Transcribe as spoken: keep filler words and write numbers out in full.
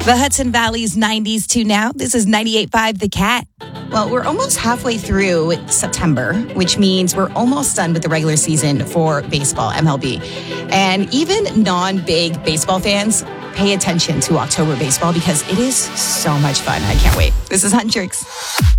The Hudson Valley's nineties to now. This is ninety-eight point five The Cat. Well, we're almost halfway through September, which means we're almost done with the regular season for baseball, M L B. And even non-big baseball fans pay attention to October baseball because it is so much fun. I can't wait. This is Huntrix.